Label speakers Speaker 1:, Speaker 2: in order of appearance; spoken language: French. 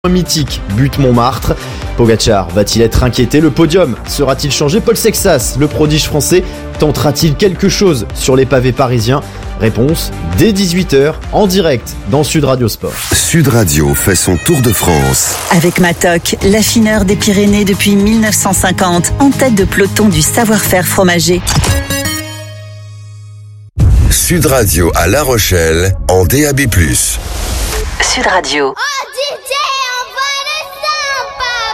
Speaker 1: Mythique bute Montmartre. Pogacar va-t-il être inquiété? Le podium sera-t-il changé? Paul Sexas, le prodige français, tentera-t-il quelque chose sur les pavés parisiens? Réponse dès 18h en direct dans Sud Radio Sport.
Speaker 2: Sud Radio fait son tour de France.
Speaker 3: Avec Matok, l'affineur des Pyrénées depuis 1950, en tête de peloton du savoir-faire fromager.
Speaker 2: Sud Radio à La Rochelle en DAB+.
Speaker 3: Sud Radio.